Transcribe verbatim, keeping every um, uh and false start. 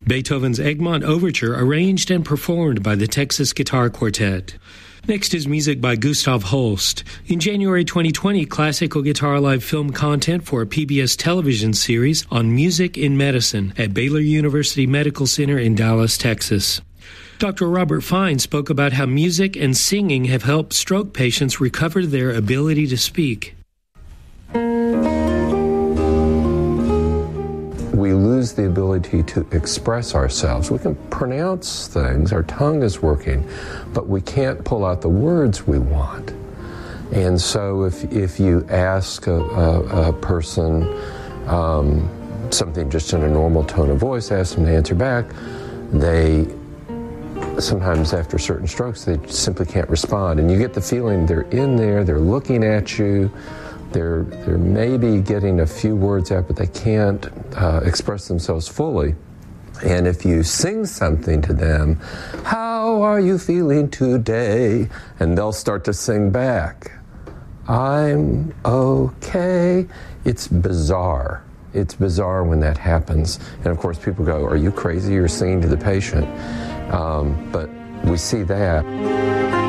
Beethoven's Egmont Overture, arranged and performed by the Texas Guitar Quartet. Next is music by Gustav Holst. In January twenty twenty, Classical Guitar Live filmed content for a P B S television series on music in medicine at Baylor University Medical Center in Dallas, Texas. Doctor Robert Fine spoke about how music and singing have helped stroke patients recover their ability to speak. We lose the ability to express ourselves. We can pronounce things, our tongue is working, but we can't pull out the words we want. And so if if you ask a, a, a person um, something just in a normal tone of voice, ask them to answer back, they sometimes after certain strokes they simply can't respond. And you get the feeling they're in there, they're looking at you, They're, they're maybe getting a few words out, but they can't uh, express themselves fully. And if you sing something to them, how are you feeling today? And they'll start to sing back, I'm okay. It's bizarre. It's bizarre when that happens. And of course people go, are you crazy? You're singing to the patient. Um, but we see that.